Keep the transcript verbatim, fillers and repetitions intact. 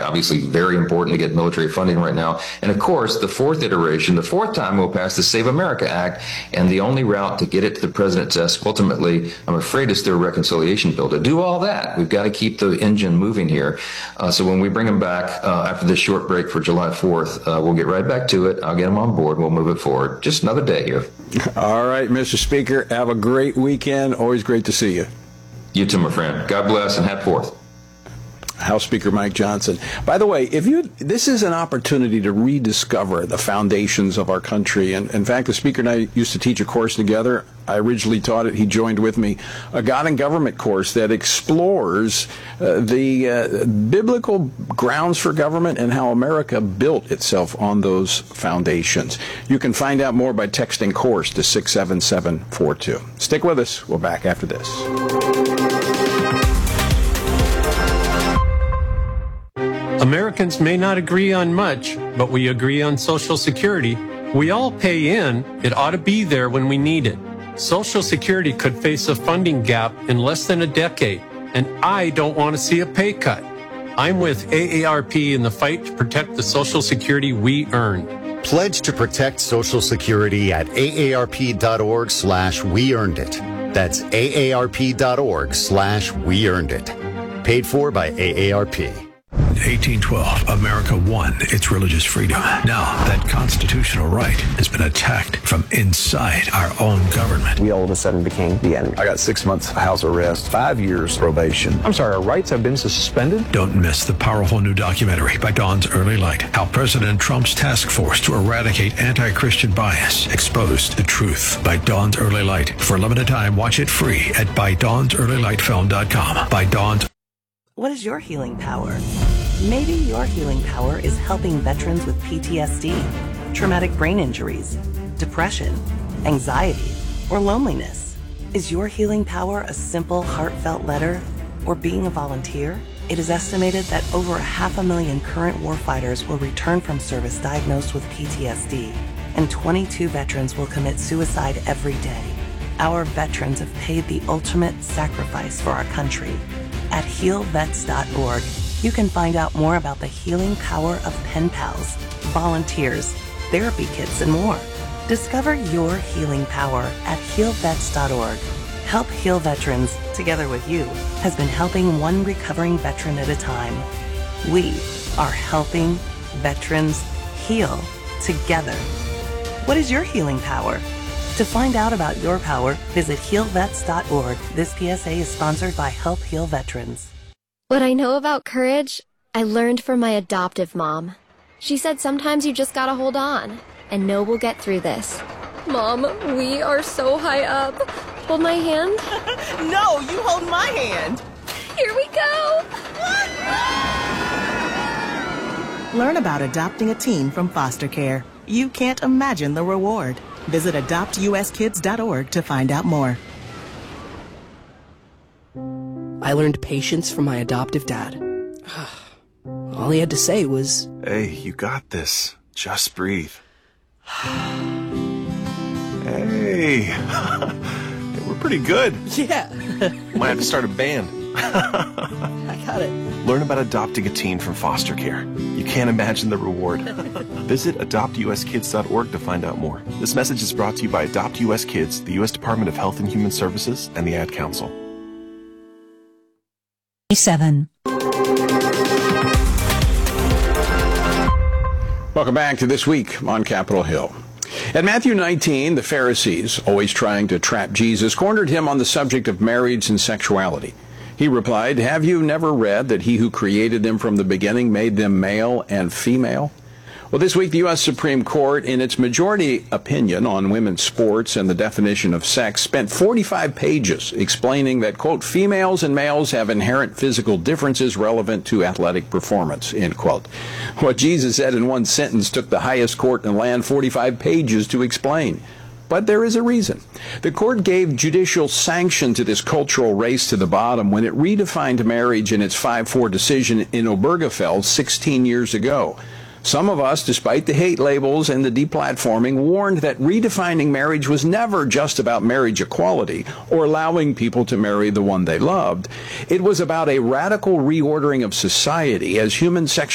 Obviously, very important to get military funding right now. And of course, the fourth iteration, the fourth time we'll pass the Save America Act, and the only route to get it to the president's desk ultimately, I'm afraid, is through a reconciliation bill. To do all that, we've got to keep the engine moving here. Uh, so when we bring him back uh, after this short break for July fourth, uh, we'll get right back to it. I'll get him on board. We'll move it forward. Just another day here. All right, Mister Speaker, have a great weekend. Always great to see you. You too, my friend. God bless and happy Fourth. House Speaker Mike Johnson. By the way, if you this is an opportunity to rediscover the foundations of our country. And in fact, the Speaker and I used to teach a course together. I originally taught it. He joined with me, a God and Government course that explores uh, the uh, biblical grounds for government and how America built itself on those foundations. You can find out more by texting course to six seven seven four two. Stick with us. We're back after this. Americans may not agree on much, but we agree on Social Security. We all pay in. It ought to be there when we need it. Social Security could face a funding gap in less than a decade, and I don't want to see a pay cut. I'm with A A R P in the fight to protect the Social Security we earned. Pledge to protect Social Security at aarp.org slash we earned it. That's aarp.org slash we earned it. Paid for by A A R P. eighteen twelve, America won its religious freedom. Now, that constitutional right has been attacked from inside our own government. We all of a sudden became the enemy. I got six months house arrest, five years probation. I'm sorry, our rights have been suspended? Don't miss the powerful new documentary by Dawn's Early Light, how President Trump's task force to eradicate anti-Christian bias exposed the truth. By Dawn's Early Light. For a limited time, watch it free at by dawns early light film dot com. By Dawn's. What is your healing power? Maybe your healing power is helping veterans with P T S D, traumatic brain injuries, depression, anxiety, or loneliness. Is your healing power a simple, heartfelt letter or being a volunteer? It is estimated that over a half a million current warfighters will return from service diagnosed with P T S D, and twenty-two veterans will commit suicide every day. Our veterans have paid the ultimate sacrifice for our country. At heal vets dot org, you can find out more about the healing power of pen pals, volunteers, therapy kits, and more. Discover your healing power at heal vets dot org. Help Heal Veterans, together with you, has been helping one recovering veteran at a time. We are helping veterans heal together. What is your healing power? To find out about your power, visit heal vets dot org. This P S A is sponsored by Help Heal Veterans. What I know about courage, I learned from my adoptive mom. She said sometimes you just gotta hold on and know we'll get through this. Mom, we are so high up. Hold my hand. No, you hold my hand. Here we go. Learn about adopting a teen from foster care. You can't imagine the reward. Visit adopt u s kids dot org to find out more. I learned patience from my adoptive dad. All he had to say was, "Hey, you got this. Just breathe." Hey, we're pretty good. Yeah. Might have to start a band. I got it. Learn about adopting a teen from foster care. You can't imagine the reward. Visit adopt u s kids dot org to find out more. This message is brought to you by Adopt U S Kids, the U S Department of Health and Human Services, and the Ad Council. Seven. Welcome back to This Week on Capitol Hill. At Matthew nineteen, the Pharisees, always trying to trap Jesus, cornered him on the subject of marriage and sexuality. He replied, "Have you never read that he who created them from the beginning made them male and female?" Well, this week, the U S Supreme Court, in its majority opinion on women's sports and the definition of sex, spent forty-five pages explaining that, quote, females and males have inherent physical differences relevant to athletic performance, end quote. What Jesus said in one sentence took the highest court in the land forty-five pages to explain. But there is a reason. The court gave judicial sanction to this cultural race to the bottom when it redefined marriage in its five four decision in Obergefell sixteen years ago. Some of us, despite the hate labels and the deplatforming, warned that redefining marriage was never just about marriage equality or allowing people to marry the one they loved. It was about a radical reordering of society as human sexuality